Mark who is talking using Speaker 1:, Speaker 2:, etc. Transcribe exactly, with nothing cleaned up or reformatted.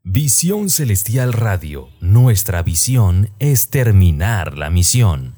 Speaker 1: Visión Celestial Radio, nuestra visión es terminar la misión.